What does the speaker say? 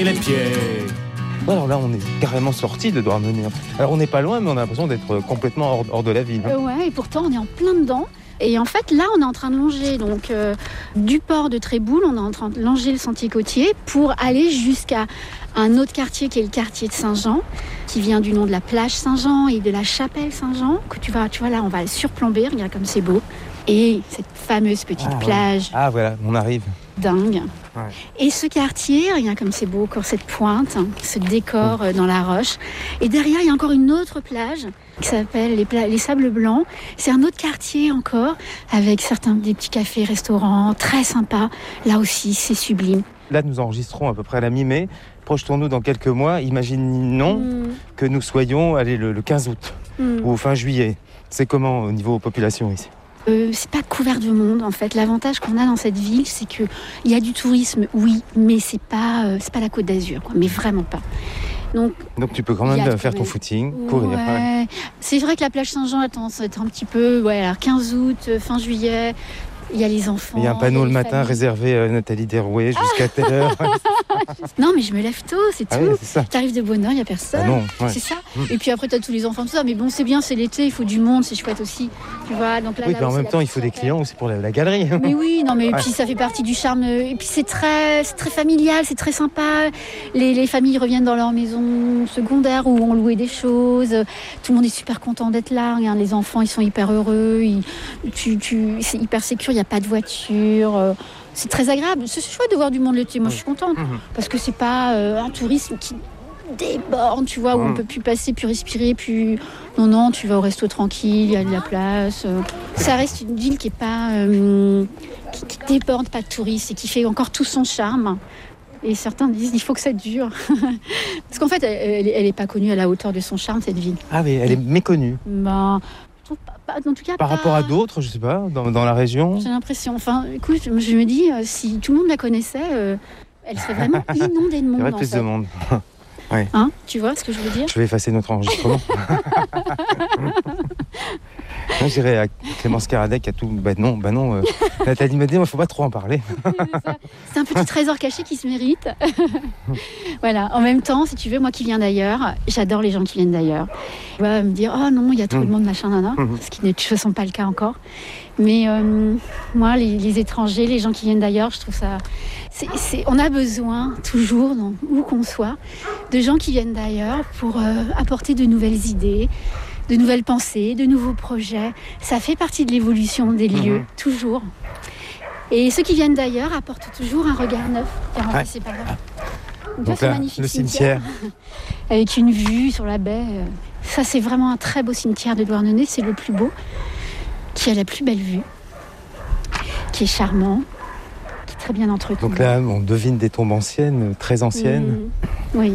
Les pieds. Alors là, on est carrément sorti de Douarnenez. Alors on n'est pas loin, mais on a l'impression d'être complètement hors de la ville. Ouais, et pourtant on est en plein dedans. Et en fait, là, on est en train de longer du port de Tréboul, on est en train de longer le sentier côtier pour aller jusqu'à un autre quartier qui est le quartier de Saint-Jean, qui vient du nom de la plage Saint-Jean et de la chapelle Saint-Jean, que tu vois là, on va surplomber, regarde comme c'est beau. Et cette fameuse petite plage. Ah voilà, on arrive. Dingue. Ouais. Et ce quartier, regarde comme c'est beau, encore cette pointe, ce décor dans la roche. Et derrière, il y a encore une autre plage qui s'appelle les Sables Blancs. C'est un autre quartier encore, avec des petits cafés, restaurants, très sympas. Là aussi, c'est sublime. Là, nous enregistrons à peu près à la mi-mai. Projetons-nous dans quelques mois. Imaginons que nous soyons le 15 août ou fin juillet. C'est comment au niveau population ici ? C'est pas couvert de monde en fait. L'avantage qu'on a dans cette ville, c'est qu'il y a du tourisme, oui, mais c'est pas la Côte d'Azur, quoi, mais vraiment pas. Donc tu peux quand même faire ton footing, courir. Ouais. C'est vrai que la plage Saint-Jean a tendance à être un petit peu, alors 15 août, fin juillet. Il y a les enfants. Il y a un panneau le matin réservé à Nathalie Derouet jusqu'à telle heure. Non, mais je me lève tôt, c'est tout. Oui, c'est ça. T'arrives de bonne heure, il n'y a personne. Ah non, ouais. C'est ça. Et puis après, t'as tous les enfants, tout ça. Mais bon, c'est bien, c'est l'été, il faut du monde, c'est chouette aussi. Tu vois, donc là, oui, mais en même temps, il faut des clients aussi pour la galerie. Mais oui, non, mais puis ça fait partie du charme. Et puis c'est très familial, c'est très sympa. Les familles reviennent dans leur maison secondaire où on louait des choses. Tout le monde est super content d'être là. Regarde, les enfants, ils sont hyper heureux. C'est hyper sécure, il n'y a pas de voiture. C'est très agréable. C'est chouette de voir du monde l'été. Moi, je suis contente. Parce que c'est pas un tourisme qui déborde, tu vois, où on peut plus passer, plus respirer, plus... Non, tu vas au resto tranquille, il y a de la place. Ça reste une ville qui est pas... qui déborde pas de touristes et qui fait encore tout son charme. Et certains disent il faut que ça dure. Parce qu'en fait, elle est pas connue à la hauteur de son charme, cette ville. Ah oui, elle est méconnue. En tout cas, par rapport à d'autres, je sais pas, dans la région. J'ai l'impression. Enfin, écoute, je me dis, si tout le monde la connaissait, elle serait vraiment inondée de monde. Il y aurait plus de monde. Ouais. Hein, tu vois ce que je veux dire ? Je vais effacer notre enregistrement. Moi, j'irai à Clémence Caradec à tout. Non. Nathalie m'a dit, il ne faut pas trop en parler. C'est un petit trésor caché qui se mérite. Voilà. En même temps, si tu veux, moi qui viens d'ailleurs, j'adore les gens qui viennent d'ailleurs. On va me dire, oh non, il y a trop de monde, machin, nana. Ce qui n'est de toute façon pas le cas encore. Mais moi, les étrangers, les gens qui viennent d'ailleurs, je trouve ça... on a besoin, toujours, où qu'on soit, de gens qui viennent d'ailleurs pour apporter de nouvelles idées, de nouvelles pensées, de nouveaux projets. Ça fait partie de l'évolution des lieux, toujours. Et ceux qui viennent d'ailleurs apportent toujours un regard neuf. C'est pas grave. Donc là, le cimetière. Avec une vue sur la baie. Ça, c'est vraiment un très beau cimetière de Douarnenez. C'est le plus beau, qui a la plus belle vue, qui est charmant, qui est très bien entretenu. Donc là, on devine des tombes anciennes, très anciennes. Oui.